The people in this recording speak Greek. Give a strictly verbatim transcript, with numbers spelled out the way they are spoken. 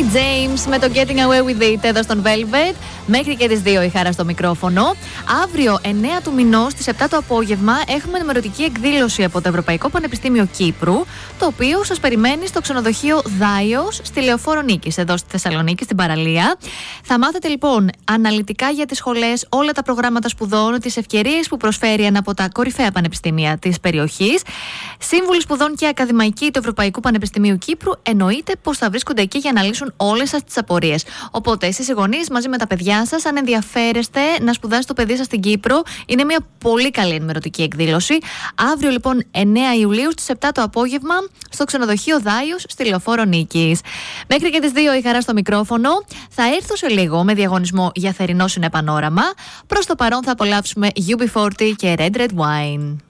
James με το Getting Away with It εδώ στον Velvet. Μέχρι και τις δύο η Χαρά στο μικρόφωνο. Αύριο εννέα του μηνός στις επτά το απόγευμα έχουμε ενημερωτική εκδήλωση από το Ευρωπαϊκό Πανεπιστήμιο Κύπρου, το οποίο σας περιμένει στο ξενοδοχείο Δάιος στη Λεωφόρο Νίκης, εδώ στη Θεσσαλονίκη, στην παραλία. Θα μάθετε λοιπόν αναλυτικά για τις σχολές, όλα τα προγράμματα σπουδών, τις ευκαιρίες που προσφέρει ένα από τα κορυφαία πανεπιστήμια της περιοχής. Σύμβουλοι σπουδών και ακαδημαϊκοί του Ευρωπαϊκού Πανεπιστημίου Κύπρου εννοείται πως θα βρίσκονται εκεί για να λύσουν όλες σας τις απορίες. Οπότε, εσείς οι γονείς μαζί με τα παιδιά σας, αν ενδιαφέρεστε να σπουδάσετε το παιδί σας στην Κύπρο, είναι μια πολύ καλή ενημερωτική εκδήλωση. Αύριο λοιπόν εννέα Ιουλίου στις επτά το απόγευμα στο ξενοδοχείο Δάιος στη Λεωφόρο Νίκης. Μέχρι και τις δύο η Χαρά στο μικρόφωνο. Θα έρθω σε λίγο με διαγωνισμό για θερινό συνεπανόραμα. Προς το παρόν θα απολαύσουμε γιου μπι φορτί και Red Red Wine.